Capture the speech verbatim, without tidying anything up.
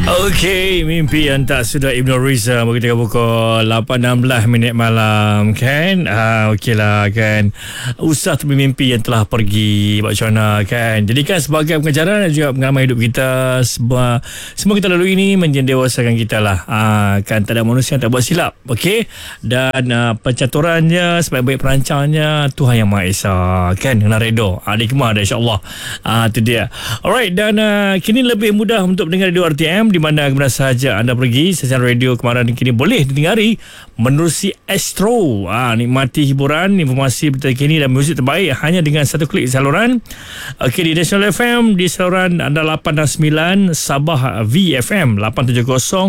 Okey, mimpi yang tak sudah Ibnu Riza kita pukul lapan enam belas minit malam kan. Ah okeylah kan. Usah tu mimpi yang telah pergi macam mana kan. Jadi kan sebagai pengajaran dan juga pengalaman hidup kita, semua semua kita lalui ini menjendewasakan kita lah. Ah kan, tak ada manusia yang tak buat silap. Okey. Dan uh, pencaturannya, sebaik-baik perancangannya Tuhan Yang Maha Esa kan. Kena redha. Ah hikmah dah insya-Allah. Ah tu dia. Alright, dan uh, kini lebih mudah untuk mendengar radio R T M di mana ke mana sahaja anda pergi. Stesen radio kemarin kini boleh didengari menerusi Astro. Ha, nikmati hiburan, informasi terkini dan muzik terbaik hanya dengan satu klik saluran. Okey, di National F M di saluran anda lapan dan sembilan, Sabah V F M lapan tujuh kosong,